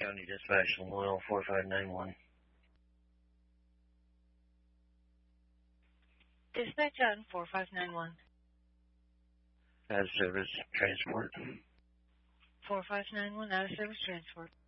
County Dispatch, Loyal 4591. Dispatch on 4591. Out of service transport. 4591, out of service transport.